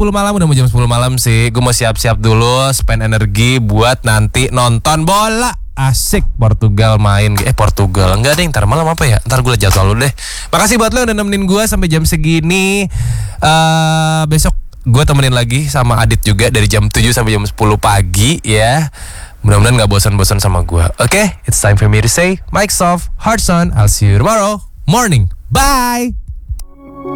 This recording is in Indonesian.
malam. Udah mau jam 10 malam sih. Gue mau siap-siap dulu, spend energi buat nanti nonton bola. Asik Portugal main. Portugal enggak deh, ntar malam apa ya? Ntar gue liat jadwal lu deh. Makasih buat lo udah nemenin gue sampai jam segini. Besok gue temenin lagi sama Adit juga dari jam 7 sampai jam 10 pagi ya. Mudah-mudahan gak bosan-bosan sama gue. Oke, it's time for me to say Mike's off, hearts on. I'll see you tomorrow morning. Bye.